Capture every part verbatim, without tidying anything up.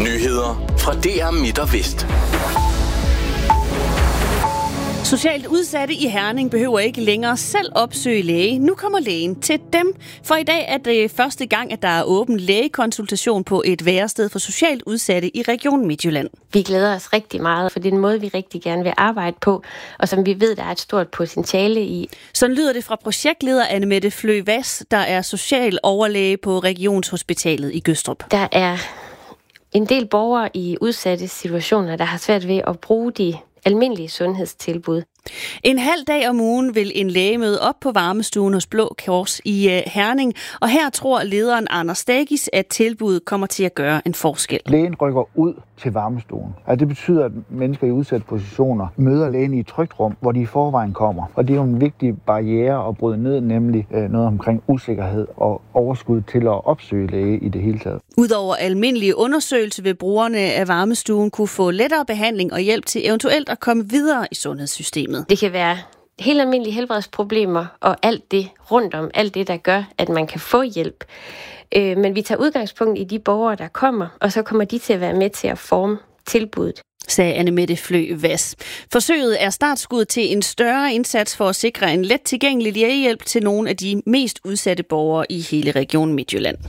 Nyheder fra D R Midt og Vest. Socialt udsatte i Herning behøver ikke længere selv opsøge læge. Nu kommer lægen til dem. For i dag er det første gang, at der er åben lægekonsultation på et værested for socialt udsatte i Region Midtjylland. Vi glæder os rigtig meget, for det er en måde, vi rigtig gerne vil arbejde på, og som vi ved, der er et stort potentiale i. Sådan lyder det fra projektleder Annemette Flø Vass, der er social overlæge på Regionshospitalet i Gødstrup. Der er en del borgere i udsatte situationer, der har svært ved at bruge de almindelige sundhedstilbud. En halv dag om ugen vil en læge møde op på varmestuen hos Blå Kors i Herning, og her tror lederen Anders Stagis, at tilbuddet kommer til at gøre en forskel. Lægen rykker ud til varmestuen. Altså det betyder, at mennesker i udsatte positioner møder lægen i et trygt rum, hvor de i forvejen kommer. Og det er jo en vigtig barriere at bryde ned, nemlig noget omkring usikkerhed og overskud til at opsøge læge i det hele taget. Udover almindelige undersøgelser vil brugerne af varmestuen kunne få lettere behandling og hjælp til eventuelt at komme videre i sundhedssystemet. Det kan være helt almindelige helbredsproblemer og alt det rundt om, alt det, der gør, at man kan få hjælp. Øh, men vi tager udgangspunkt i de borgere, der kommer, og så kommer de til at være med til at forme tilbuddet, sagde Annemette Flø Vass. Forsøget er startskud til en større indsats for at sikre en let tilgængelig lægehjælp til nogle af de mest udsatte borgere i hele Region Midtjylland.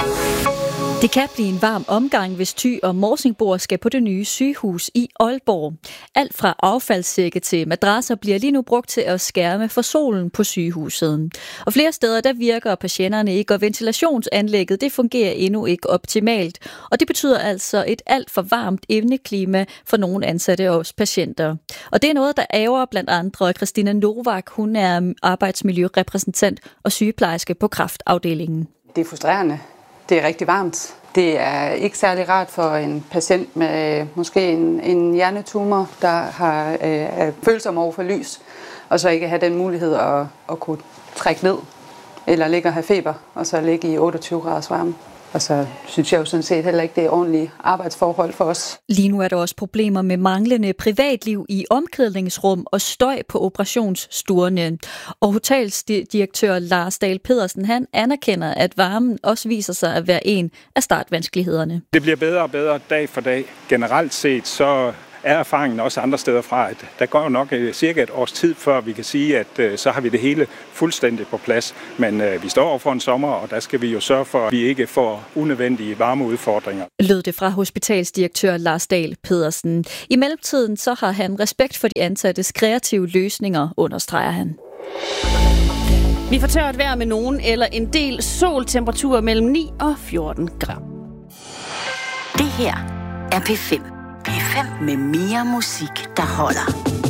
Det kan blive en varm omgang, hvis Thy og Morsingboer skal på det nye sygehus i Aalborg. Alt fra affaldssække til madrasser bliver lige nu brugt til at skærme for solen på sygehuset. Og flere steder der virker patienterne ikke, og ventilationsanlægget det fungerer endnu ikke optimalt. Og det betyder altså et alt for varmt indeklima for nogle ansatte og patienter. Og det er noget, der ærger blandt andre Christina Novak. Hun er arbejdsmiljørepræsentant og sygeplejerske på kræftafdelingen. Det er frustrerende. Det er rigtig varmt. Det er ikke særlig rart for en patient med måske en, en hjernetumor, der har øh, er følsom over for lys, og så ikke have den mulighed at, at kunne trække ned, eller ligge og have feber, og så ligge i otteogtyve graders varme. Og så synes jeg jo sådan set heller ikke, det er ordentlige arbejdsforhold for os. Lige nu er der også problemer med manglende privatliv i omklædningsrum og støj på operationsstuerne. Og hoteldirektør Lars Dahl Pedersen, han anerkender, at varmen også viser sig at være en af startvanskelighederne. Det bliver bedre og bedre dag for dag. Generelt set så er erfaringen også andre steder fra, at der går jo nok cirka et års tid, før vi kan sige, at så har vi det hele fuldstændig på plads. Men øh, vi står over for en sommer, og der skal vi jo sørge for, at vi ikke får unødvendige varmeudfordringer. Lød det fra hospitalsdirektør Lars Dahl Pedersen. I mellemtiden så har han respekt for de ansattes kreative løsninger, understreger han. Vi får tørt vejr med nogen eller en del soltemperatur mellem ni og fjorten grader. Det her er P fem. P fem med mere musik, der holder.